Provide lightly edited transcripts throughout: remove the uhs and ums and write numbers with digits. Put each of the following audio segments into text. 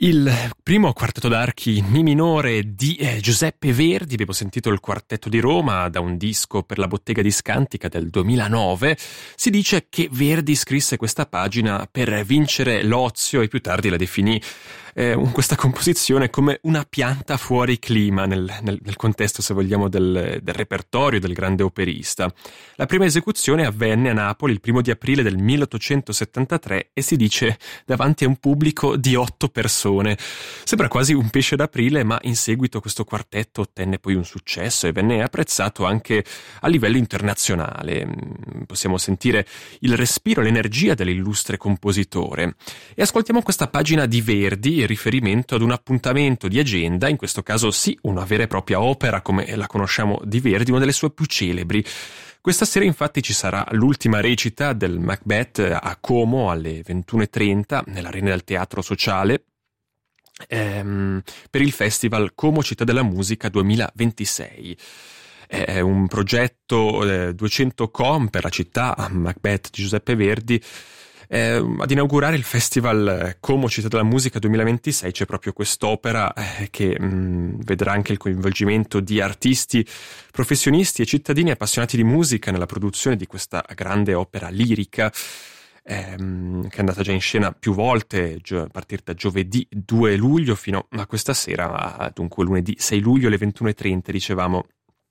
Il primo quartetto d'archi in mi minore di Giuseppe Verdi. Abbiamo sentito il Quartetto di Roma da un disco per la Bottega di Scantica del 2009. Si dice che Verdi scrisse questa pagina per vincere l'ozio e più tardi la definì questa composizione come una pianta fuori clima nel contesto, se vogliamo, del repertorio del grande operista. La prima esecuzione avvenne a Napoli il 1 aprile del 1873 e si dice davanti a un pubblico di 8 persone. Sembra quasi un pesce d'aprile, ma in seguito questo quartetto ottenne poi un successo e venne apprezzato anche a livello internazionale. Possiamo sentire il respiro e l'energia dell'illustre compositore. E ascoltiamo questa pagina di Verdi in riferimento ad un appuntamento di agenda, in questo caso sì, una vera e propria opera come la conosciamo di Verdi, una delle sue più celebri. Questa sera infatti ci sarà l'ultima recita del Macbeth a Como alle 21:30 nell'Arena del Teatro Sociale per il Festival Como Città della Musica 2026. È un progetto 200 com per la città Macbeth di Giuseppe Verdi. Ad inaugurare il Festival Como Città della Musica 2026 c'è proprio quest'opera che vedrà anche il coinvolgimento di artisti, professionisti e cittadini appassionati di musica nella produzione di questa grande opera lirica che è andata già in scena più volte a partire da giovedì 2 luglio fino a questa sera, dunque lunedì 6 luglio alle 21:30 dicevamo.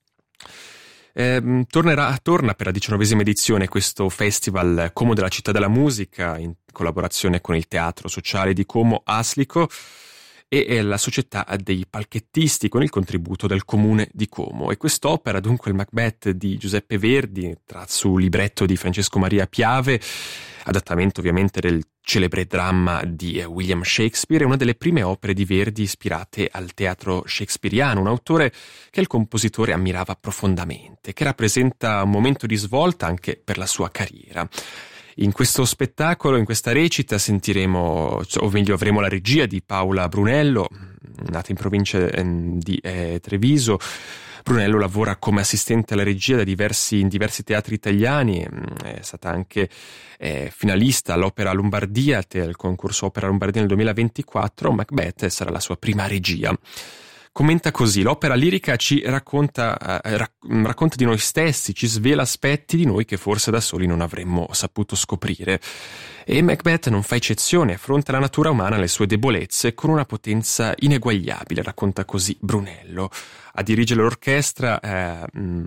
Torna per la 19ª edizione questo festival Como della Città della Musica in collaborazione con il Teatro Sociale di Como Aslico e la Società dei Palchettisti con il contributo del Comune di Como. E quest'opera, dunque il Macbeth di Giuseppe Verdi, tratto su libretto di Francesco Maria Piave, adattamento ovviamente del celebre dramma di William Shakespeare, è una delle prime opere di Verdi ispirate al teatro shakespeariano, un autore che il compositore ammirava profondamente, che rappresenta un momento di svolta anche per la sua carriera. In questo spettacolo, in questa recita, sentiremo, o meglio avremo la regia di Paola Brunello, nata in provincia di Treviso. Brunello lavora come assistente alla regia in diversi teatri italiani, è stata anche finalista all'Opera Lombardia, al concorso Opera Lombardia nel 2024. Macbeth sarà la sua prima regia. Commenta così: l'opera lirica ci racconta di noi stessi, ci svela aspetti di noi che forse da soli non avremmo saputo scoprire. E Macbeth non fa eccezione, affronta la natura umana e le sue debolezze con una potenza ineguagliabile, racconta così Brunello. A dirigere l'orchestra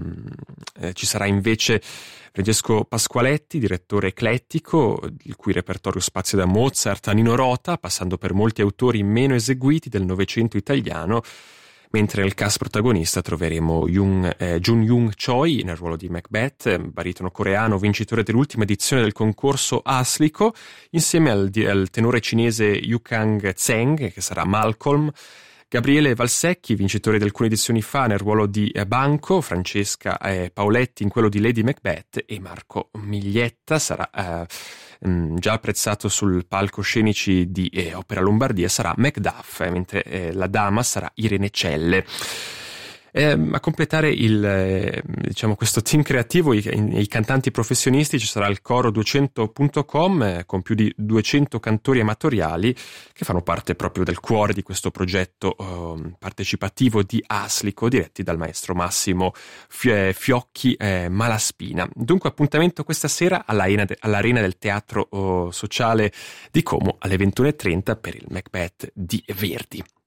ci sarà invece Francesco Pasqualetti, direttore eclettico, il cui repertorio spazia da Mozart a Nino Rota, passando per molti autori meno eseguiti del Novecento italiano, mentre nel cast protagonista troveremo Jun Young Choi nel ruolo di Macbeth, baritono coreano vincitore dell'ultima edizione del concorso Aslico, insieme al tenore cinese Yu Kang Zheng, che sarà Malcolm, Gabriele Valsecchi, vincitore di alcune edizioni fa nel ruolo di Banco, Francesca Paoletti in quello di Lady Macbeth e Marco Miglietta sarà già apprezzato sul palcoscenici di Opera Lombardia, sarà Macduff, mentre la dama sarà Irene Celle. A completare questo team creativo, i cantanti professionisti, ci sarà il coro 200.com con più di 200 cantori amatoriali che fanno parte proprio del cuore di questo progetto partecipativo di Aslico, diretti dal maestro Massimo Fiocchi Malaspina. Dunque appuntamento questa sera all'Arena del Teatro Sociale di Como alle 21:30 per il Macbeth di Verdi.